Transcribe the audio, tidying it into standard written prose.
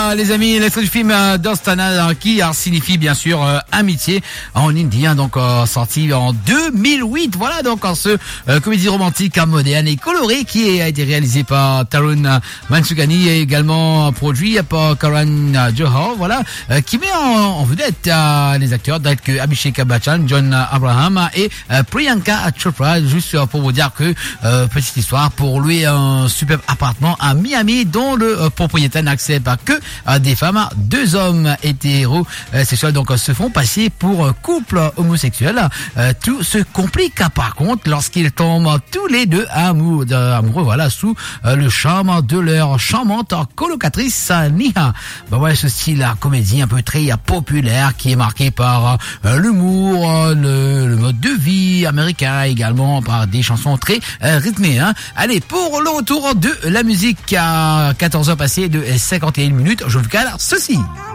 les amis, l'extrait du film Dostana qui signifie bien sûr amitié en indien, donc sorti en 2008. Voilà donc ce comédie romantique moderne et colorée qui a été réalisée par Tarun Mansugani et également produit par Karan Johar. Voilà, qui met en vedette les acteurs tels que Abhishek Bachchan, John Abraham et Priyanka Chopra. Juste pour vous dire que petite histoire, pour lui un superbe appartement à Miami dont le propriétaire n'accepte que des femmes. 2 hommes hétérosexuels donc se font passer pour couple homosexuel. Tout se complique par contre lorsqu'ils tombent tous les deux amoureux, voilà, sous le charme de leur charmante colocatrice Niha. Ben ouais, ce style comédie un peu très populaire qui est marqué par l'humour, le mode de vie américain, également par des chansons très rythmées. Allez, pour le retour de la musique à 14h passées de 51 minutes, je vous cale ceci.